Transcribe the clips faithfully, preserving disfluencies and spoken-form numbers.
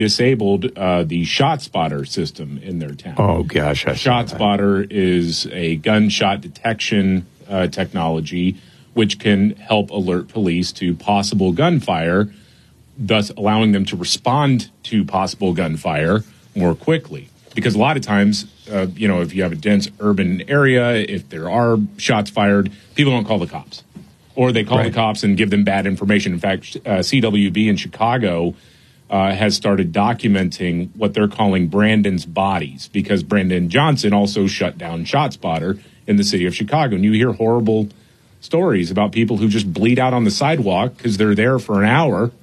disabled uh, the ShotSpotter system in their town. Oh, gosh. I ShotSpotter is a gunshot detection uh, technology which can help alert police to possible gunfire, thus allowing them to respond to possible gunfire more quickly. Because a lot of times, uh, you know, if you have a dense urban area, if there are shots fired, people don't call the cops. Or they call right. the cops and give them bad information. In fact, uh, C W B in Chicago Uh, has started documenting what they're calling Brandon's bodies, because Brandon Johnson also shut down ShotSpotter in the city of Chicago. And you hear horrible stories about people who just bleed out on the sidewalk because they're there for an hour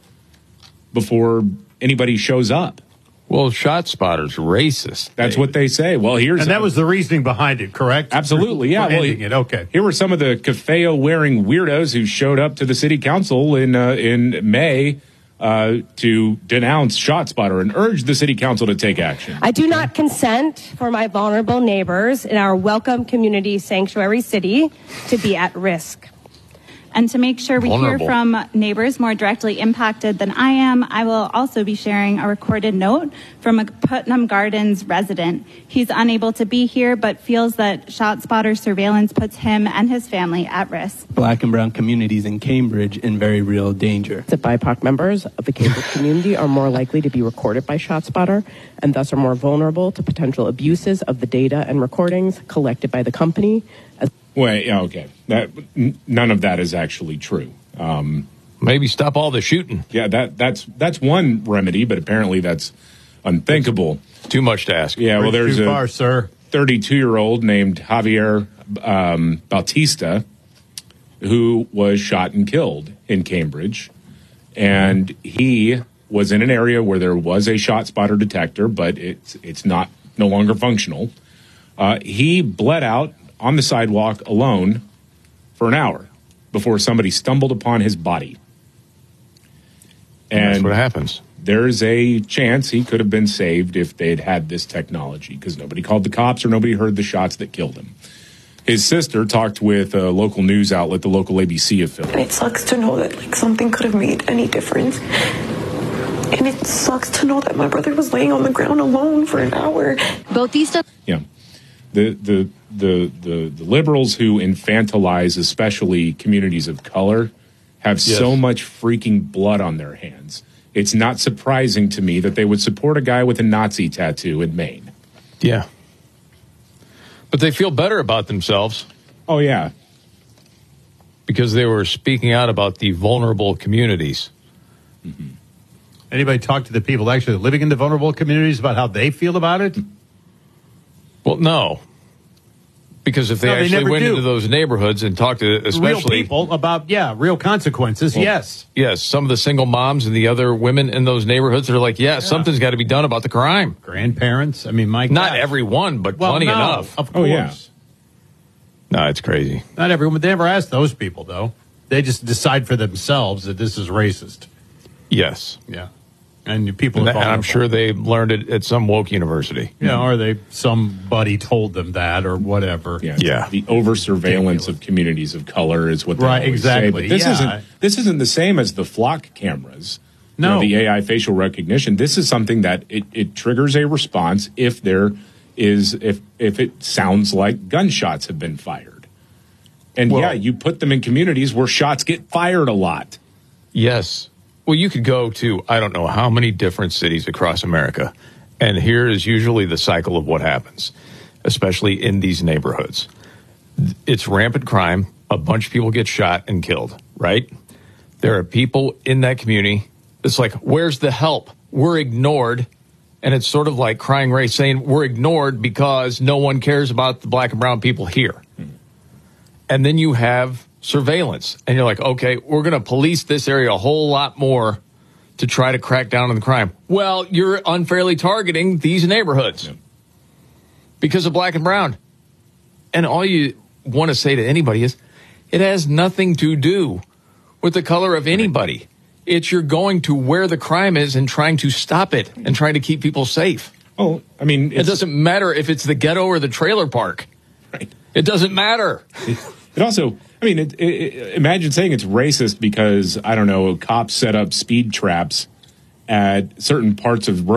before anybody shows up. Well, ShotSpotter's racist. That's David. What they say. Well, here's and that was the reasoning behind it, correct? Absolutely, yeah. For well, it. Okay. Here were some of the Cafeo-wearing weirdos who showed up to the city council in uh, in May. Uh, to denounce ShotSpotter and urge the city council to take action. I do not consent for my vulnerable neighbors in our welcome community sanctuary city to be at risk. And to make sure we Vulnerable. hear from neighbors more directly impacted than I am, I will also be sharing a recorded note from a Putnam Gardens resident. He's unable to be here, but feels that ShotSpotter surveillance puts him and his family at risk. Black and brown communities in Cambridge in very real danger. That B I P O C members of the Cambridge community are more likely to be recorded by ShotSpotter and thus are more vulnerable to potential abuses of the data and recordings collected by the company. Wait, yeah, okay. That n- none of that is actually true. Um, Maybe stop all the shooting. Yeah, that that's that's one remedy, but apparently that's unthinkable. Too much to ask. Yeah, well, there's too a far, sir. thirty-two-year-old named Javier um, Bautista who was shot and killed in Cambridge, and he was in an area where there was a ShotSpotter detector, but it's it's not no longer functional. Uh, he bled out on the sidewalk alone for an hour before somebody stumbled upon his body. And that's what happens. There's a chance he could have been saved if they'd had this technology, because nobody called the cops or nobody heard the shots that killed him. His sister talked with a local news outlet, the local A B C affiliate. And it sucks to know that like something could have made any difference. And it sucks to know that my brother was laying on the ground alone for an hour. Bautista. Yeah. The, the the the the liberals who infantilize especially communities of color have yes. so much freaking blood on their hands. It's not surprising to me that they would support a guy with a Nazi tattoo in Maine. Yeah. But they feel better about themselves. Oh, yeah. Because they were speaking out about the vulnerable communities. Mm-hmm. Anybody talk to the people actually living in the vulnerable communities about how they feel about it? Well, no. Because if they No, they actually never went do. into those neighborhoods and talked to especially real people about, yeah, real consequences, well, yes. Yes, some of the single moms and the other women in those neighborhoods are like, yeah, yeah. something's got to be done about the crime. Grandparents, I mean, my Not God. everyone, but well, plenty no, enough. Of course. Oh, yeah. No, it's crazy. Not everyone. They never ask those people, though. They just decide for themselves that this is racist. Yes. Yeah. And people and, are that, and I'm sure they learned it at some woke university. Yeah, or they somebody told them that or whatever. Yeah. Yeah. The over surveillance of communities of color is what they Right, always exactly. say. But this Yeah. isn't this isn't the same as the flock cameras. No. You know, the A I facial recognition. This is something that it, it triggers a response if there is if if it sounds like gunshots have been fired. And Well- yeah, you put them in communities where shots get fired a lot. Yes. Well, you could go to, I don't know how many different cities across America, and here is usually the cycle of what happens, especially in these neighborhoods. It's rampant crime. A bunch of people get shot and killed, right? There are people in that community. It's like, where's the help? We're ignored. And it's sort of like crying race saying we're ignored because no one cares about the black and brown people here. Mm-hmm. And then you have surveillance, and you're like, okay, we're going to police this area a whole lot more to try to crack down on the crime. Well, you're unfairly targeting these neighborhoods yeah. because of black and brown. And all you want to say to anybody is, it has nothing to do with the color of anybody. It's you're going to where the crime is and trying to stop it and trying to keep people safe. Oh, I mean, it doesn't matter if it's the ghetto or the trailer park. Right. It doesn't matter. It, it also... I mean, it, it, imagine saying it's racist because, I don't know, cops set up speed traps at certain parts of